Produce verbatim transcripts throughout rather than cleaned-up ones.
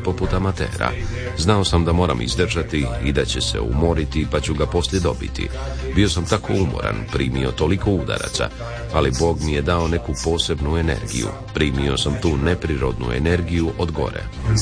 poput amatera. Znao sam da moram izdržati i da će se umoriti, pa ću ga poslije dobiti. Bio sam tako umoran, primio toliko udaraca, ali Bog mi je dao neku posebnu energiju. Primio sam tu neprirodnu energiju od gore.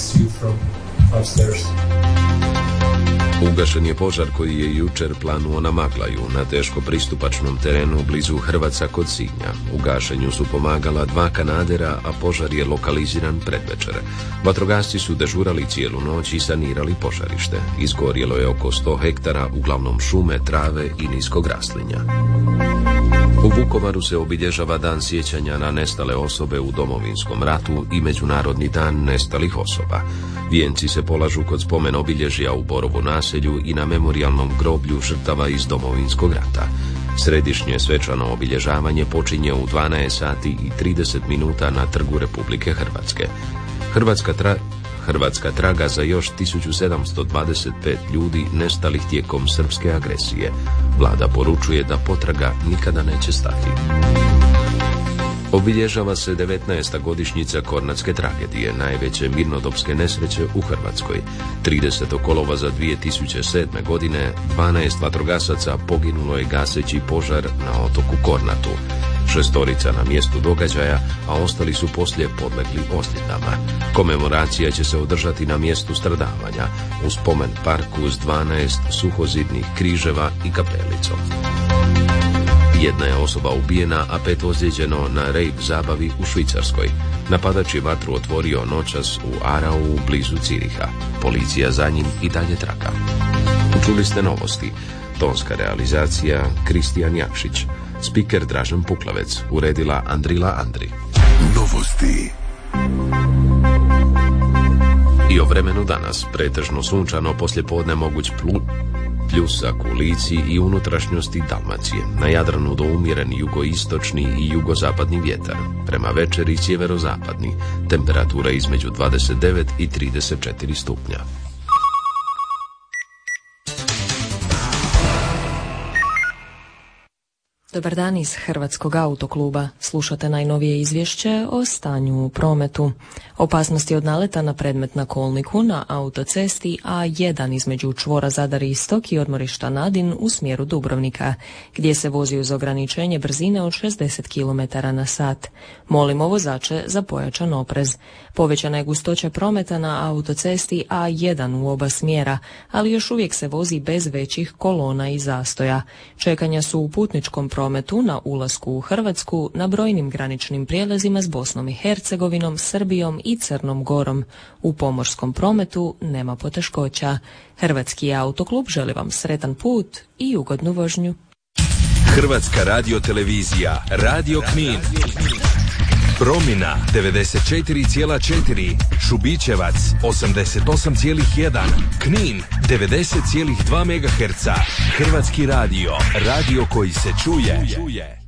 Ugašen je požar koji je jučer planuo na Maglaju, na teško pristupačnom terenu blizu Hrvaca kod Sinja. U gašenju su pomagala dva kanadera, a požar je lokaliziran predvečer. Vatrogasci su dežurali cijelu noć i sanirali požarište. Izgorjelo je oko sto hektara, uglavnom šume, trave i niskog raslinja. U Vukovaru se obilježava dan sjećanja na nestale osobe u Domovinskom ratu i Međunarodni dan nestalih osoba. Vijenci se polažu kod spomen obilježja u Borovu naselju i na memorijalnom groblju žrtava iz Domovinskog rata. Središnje svečano obilježavanje počinje u dvanaest sati i trideset minuta na Trgu Republike Hrvatske. Hrvatska tra... Hrvatska traga za još tisuću sedamsto dvadeset pet ljudi nestalih tijekom srpske agresije. Vlada poručuje da potraga nikada neće stati. Obilježava se devetnaesta godišnjica Kornatske tragedije, najveće mirnodopske nesreće u Hrvatskoj. tridesetog kolovoza dvije tisuće sedme. godine dvanaest vatrogasaca poginulo je gaseći požar na otoku Kornatu. Šestorica na mjestu događaja, a ostali su poslije podlegli ozljedama. Komemoracija će se održati na mjestu stradavanja, u spomen parku s dvanaest suhozidnih križeva i kapelicom. Jedna je osoba ubijena, a pet ozlijeđeno na rejv zabavi u Švicarskoj. Napadač je vatru otvorio noćas u Arau blizu Ciriha. Policija za njim i dalje traga. Čuli ste novosti. Tonska realizacija Kristijan Jakšić. Spiker Dražen Puklavec. Uredila Andrila Andri. Novosti. I o vremenu danas. Pretežno sunčano, poslijepodne moguć plu... pljusak u Lici i unutrašnjosti Dalmacije. Na Jadranu do umjeren jugoistočni i jugozapadni vjetar. Prema večeri sjeverozapadni. Temperatura između dvadeset devet i trideset četiri stupnja. Dobar dan iz Hrvatskog autokluba. Slušate najnovije izvješće o stanju u prometu. Opasnosti od naleta na predmet na kolniku na autocesti A jedan između čvora Zadar Istok i odmorišta Nadin u smjeru Dubrovnika, gdje se vozi uz ograničenje brzine od šezdeset kilometara na sat. Molimo vozače za pojačan oprez. Povećana je gustoća prometa na autocesti A jedan u oba smjera, ali još uvijek se vozi bez većih kolona i zastoja. Čekanja su u putničkom prometu na ulasku u Hrvatsku na brojnim graničnim prijelazima s Bosnom i Hercegovinom, Srbijom i Crnom Gorom. U pomorskom prometu nema poteškoća. Hrvatski autoklub želi vam sretan put i ugodnu vožnju. Hrvatska radiotelevizija, Radio Knin. Promina devedeset četiri zarez četiri, Šubićevac osamdeset osam zarez jedan, Knin devedeset zarez dva megaherca. Hrvatski radio, radio koji se čuje.